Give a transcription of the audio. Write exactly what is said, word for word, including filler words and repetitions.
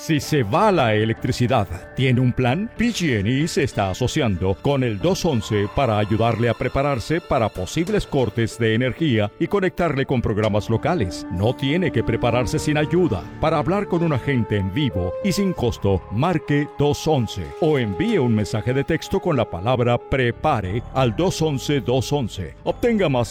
Si se va la electricidad, ¿tiene un plan? P G and E se está asociando con el dos once para ayudarle a prepararse para posibles cortes de energía y conectarle con programas locales. No tiene que prepararse sin ayuda. Para hablar con un agente en vivo y sin costo, marque dos once o envíe un mensaje de texto con la palabra PREPARE al dos once dos once. Obtenga más